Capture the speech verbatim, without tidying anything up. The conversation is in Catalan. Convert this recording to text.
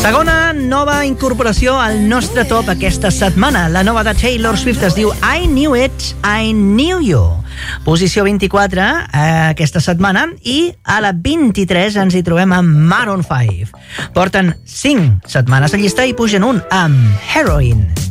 Segona nova incorporació al nostre top aquesta setmana. La nova de Taylor Swift es diu I Knew It, I Knew You. Posició vint-i-quatre eh, aquesta setmana, i a la vint-i-tres ens hi trobem amb Maroon five. Porten cinc setmanes a llista i pugen un amb Heroin.